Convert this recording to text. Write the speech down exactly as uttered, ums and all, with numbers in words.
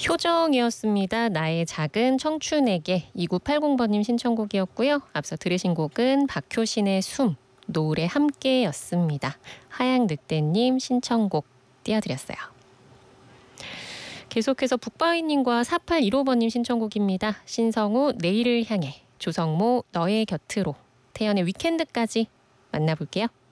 효정이었습니다. 나의 작은 청춘에게. 이구팔공 번님 신청곡이었고요. 앞서 들으신 곡은 박효신의 숨, 노을의 함께였습니다. 하양늑대님 신청곡 띄워드렸어요. 계속해서 북바위님과 사팔일오 번님 신청곡입니다. 신성우 내일을 향해, 조성모 너의 곁으로, 태연의 위켄드까지 만나볼게요.